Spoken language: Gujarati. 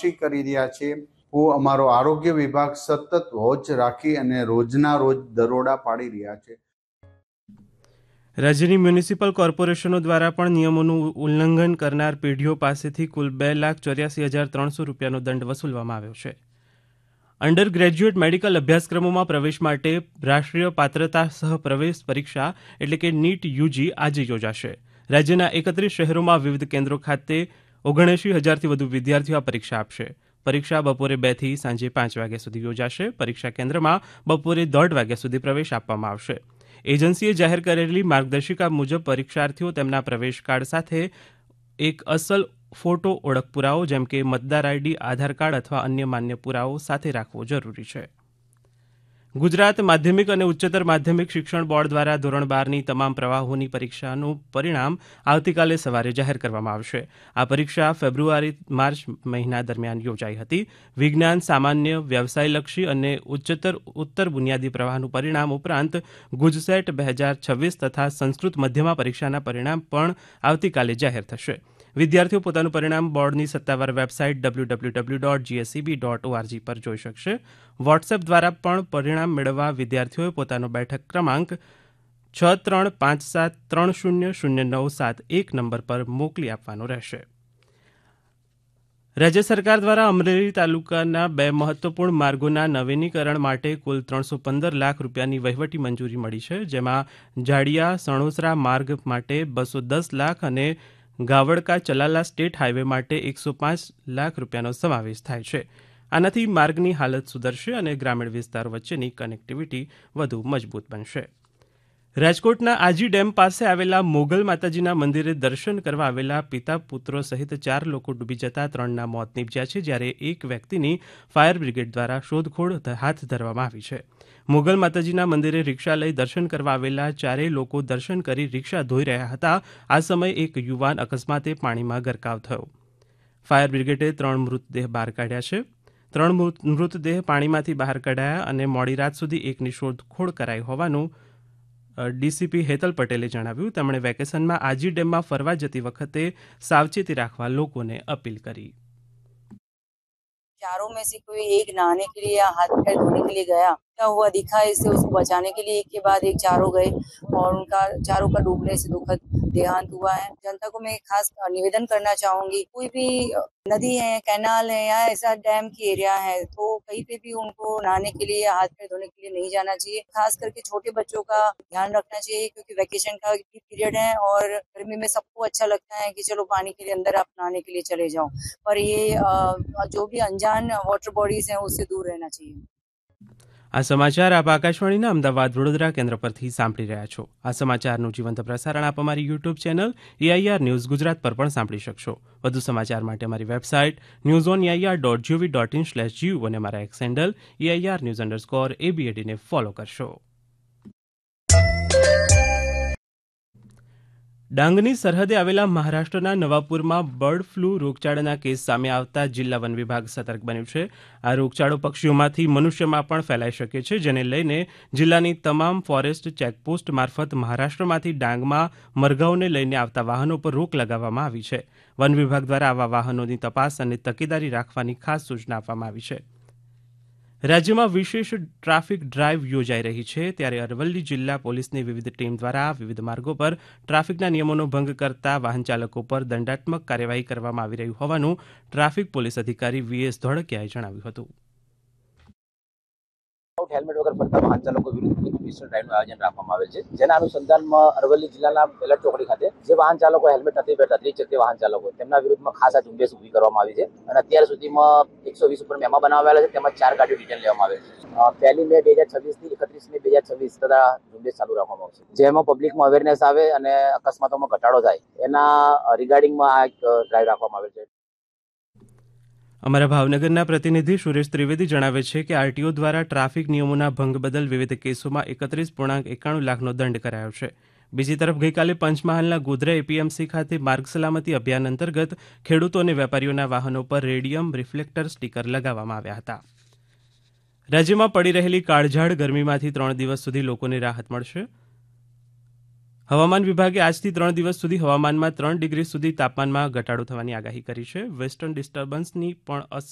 તપાસણી કરી રહ્યા છે. અમારો આરોગ્ય વિભાગ સતત વોચ રાખી અને રોજના રોજ દરોડા પાડી રહ્યા છે. રાજ્યની મ્યુનિસિપલ કોર્પોરેશનો દ્વારા પણ નિયમોનું ઉલ્લંઘન કરનાર પેઢીઓ પાસેથી કુલ 2,84,300 રૂપિયાનો દંડ વસૂલવામાં આવ્યો છે. અંડર ગ્રેજ્યુએટ મેડિકલ અભ્યાસક્રમોમાં પ્રવેશ માટે રાષ્ટ્રીય પાત્રતા સહ પ્રવેશ પરીક્ષા એટલે કે નીટ યુજી આજે યોજાશે. રાજ્યના 31 શહેરોમાં વિવિધ કેન્દ્રો ખાતે 79,000થી વધુ વિદ્યાર્થીઓ આ પરીક્ષા આપશે. પરીક્ષા બપોરે 2 થી સાંજે 5 વાગ્યા સુધી યોજાશે. પરીક્ષા કેન્દ્રમાં બપોરે 1:30 વાગ્યા સુધી પ્રવેશ આપવામાં આવશે. એજન્સીએ જાહેર કરેલી માર્ગદર્શિકા મુજબ પરીક્ષાર્થીઓ તેમના પ્રવેશ કાર્ડ સાથે એક અસલ ફોટો ઓળખ પુરાવો જેમ કે મતદાર આઈડી, આધાર કાર્ડ અથવા અન્ય માન્ય પુરાવો સાથે રાખવો જરૂરી છે. ગુજરાત માધ્યમિક અને ઉચ્ચતર માધ્યમિક શિક્ષણ બોર્ડ દ્વારા ધોરણ 12ની તમામ પ્રવાહોની પરીક્ષાનું પરિણામ આવતીકાલે સવારે જાહેર કરવામાં આવશે. આ પરીક્ષા ફેબ્રુઆરી-માર્ચ મહિના દરમિયાન યોજાઈ હતી. વિજ્ઞાન, સામાન્ય, વ્યવસાયલક્ષી અને ઉત્તર બુનિયાદી પ્રવાહનું પરિણામ ઉપરાંત ગુજસેટ 2026 તથા સંસ્કૃત મધ્યમા પરીક્ષાના પરિણામ પણ આવતીકાલે જાહેર થશે. વિદ્યાર્થીઓ પોતાનું પરિણામ બોર્ડની સત્તાવાર વેબસાઇટ www.gseb.org પર જોઈ શકશે. વોટ્સએપ દ્વારા પણ પરિણામ મેળવવા વિદ્યાર્થીઓએ પોતાનો બેઠક ક્રમાંક 6357300971 નંબર પર મોકલી આપવાનો રહેશે. રાજ્ય સરકાર દ્વારા અમરેલી તાલુકાના 2 મહત્વપૂર્ણ માર્ગોના નવીનીકરણ માટે કુલ 315 લાખ રૂપિયાની વહીવટી મંજૂરી મળી છે. જેમાં જાડિયા સણોસરા માર્ગ માટે 210 લાખ અને ગાવડકા ચલાલા સ્ટેટ હાઈવે માટે 105 લાખ રૂપિયાનો સમાવેશ થાય છે. આનાથી માર્ગની હાલત સુધરશે અને ગ્રામીણ વિસ્તારો વચ્ચેની કનેક્ટિવિટી વધુ મજબૂત બનશે. રાજકોટના આજી ડેમ પાસે આવેલા મોગલ માતાજીના મંદિરે દર્શન કરવા આવેલા પિતા પુત્રો સહિત 4 લોકો ડૂબી જતા 3ના મોત નીપજ્યા છે, જ્યારે એક વ્યક્તિની ફાયર બ્રિગેડ દ્વારા શોધખોળ હાથ ધરવામાં આવી છે. મોગલ માતાજીના મંદિરે રિક્ષા લઈ દર્શન કરવા આવેલા 4 લોકો દર્શન કરી રિક્ષા ધોઈ રહ્યા હતા. આ સમયે એક યુવાન અકસ્માતે પાણીમાં ગરકાવ થયો. ફાયર બ્રિગેડે 3 મૃતદેહ બહાર કાઢ્યા છે. 3 મૃતદેહ પાણીમાંથી બહાર કઢાયા અને મોડી રાત સુધી એકની શોધખોળ કરાઈ હોવાનું ડીસીપી હેતલ પટેલે જણાવ્યું. તેમણે વેકેશનમાં આજી ડેમમાં ફરવા જતી વખતે સાવચેતી રાખવા લોકોને અપીલ કરી. चारों में से कोई एक नहाने के लिए या हाथ पैर धोने के लिए गया, क्या हुआ दिखा इससे उसको बचाने के लिए एक के बाद एक चारों गए और उनका चारों का डूबने से दुखद देहांत हुआ है. जनता को मैं खास निवेदन करना चाहूंगी, कोई भी नदी है, कैनाल है या ऐसा डैम की एरिया है तो कहीं पे भी उनको नहाने के लिए या हाथ पैर धोने के लिए नहीं जाना चाहिए. खास करके छोटे बच्चों का ध्यान रखना चाहिए क्योंकि वैकेशन का पीरियड है और गर्मी में सबको अच्छा लगता है कि चलो पानी के लिए अंदर आप नहाने के लिए चले जाओ, पर ये जो भी अनजान वाटर बॉडीज हैं उससे दूर रहना चाहिए. આ સમાચાર આપ આકાશવાણીના અમદાવાદ વડોદરા કેન્દ્ર પરથી સાંભળી રહ્યા છો. આ સમાચારનું જીવંત પ્રસારણ આપ અમારી YouTube channel AIR news Gujarat પર પણ સાંભળી શકશો. વધુ સમાચાર માટે અમારી વેબસાઇટ newsonair.gov.in/gu અને અમારા એક્સ હેન્ડલ AIR_news_ABAD ને ફોલો કરશો. ડાંગની સરહદે આવેલા મહારાષ્ટ્રના નવાપુરમાં બર્ડ ફ્લૂ રોગચાળાના કેસ સામે આવતા જિલ્લા વન વિભાગ સતર્ક બન્યું છે. આ રોગચાળો પક્ષીઓમાંથી મનુષ્યમાં પણ ફેલાઈ શકે છે, જેને લઈને જિલ્લાની તમામ ફોરેસ્ટ ચેકપોસ્ટ મારફત મહારાષ્ટ્રમાંથી ડાંગમાં મરઘાઓને લઈને આવતા વાહનો પર રોક લગાવવામાં આવી છે. વન વિભાગ દ્વારા આવા વાહનોની તપાસ અને તકેદારી રાખવાની ખાસ સૂચના આપવામાં આવી છે. રાજ્યમાં વિશેષ ટ્રાફિક ડ્રાઇવ યોજાઈ રહી છે, ત્યારે અરવલ્લી જિલ્લા પોલીસની વિવિધ ટીમ દ્વારા વિવિધ માર્ગો પર ટ્રાફિકના નિયમોનો ભંગ કરતા વાહન ચાલકો પર દંડાત્મક કાર્યવાહી કરવામાં આવી રહી હોવાનું ટ્રાફિક પોલીસ અધિકારી VS ધોળકિયાએ જણાવ્યું હતું. હેલ્મેટ વગર ફરતા વાહન ચાલકો વિરુદ્ધ વિશેષ ડ્રાઇવનું આયોજન રાખવામાં આવેલ છે, જેના અનુસંધાનમાં અરવલ્લી જિલ્લાના બેલર ચોકડી ખાતે જે વાહન ચાલકો હેલ્મેટ નથી પહેરતા, ત્રિચક્રીય વાહન ચાલકો, તેમના વિરુદ્ધમાં ખાસ આ ઝુંબેશ ઊભી કરવામાં આવી છે અને અત્યાર સુધીમાં 120 ઉપર મેમા બનાવેલા છે, તેમાં 4 ગાડીઓ ડિટેલ લેવામાં આવે છે. 1 મે 2026 થી 31 મે 2026 તથા ઝુંબેશ ચાલુ રાખવામાં આવશે, જેમાં પબ્લિકમાં અવેરનેસ આવે અને અકસ્માતોમાં ઘટાડો થાય એના રિગાર્ડિંગમાં આ એક ડ્રાઇવ રાખવામાં આવેલ છે. અમારા ભાવનગરના પ્રતિનિધિ સુરેશ ત્રિવેદી જણાવે છે કે આરટીઓ દ્વારા ટ્રાફિક નિયમોના ભંગ બદલ વિવિધ કેસોમાં 31.91 લાખનો દંડ કરાયો છે. બીજી તરફ ગઈકાલે પંચમહાલના ગોધરા એપીએમસી ખાતે માર્ગ સલામતી અભિયાન અંતર્ગત ખેડૂતો અને વેપારીઓના વાહનો પર રેડિયમ રિફ્લેક્ટર સ્ટીકર લગાવવામાં આવ્યા હતા. રાજ્યમાં પડી રહેલી કાળઝાળ ગરમીમાંથી 3 દિવસ સુધી લોકોને રાહત મળશે. હવામાન વિભાગે આજથી 3 દિવસ સુધી હવામાનમાં 3 ડિગ્રી સુધી તાપમાનમાં ઘટાડો થવાની આગાહી કરી છે. વેસ્ટર્ન ડિસ્ટર્બન્સની પણ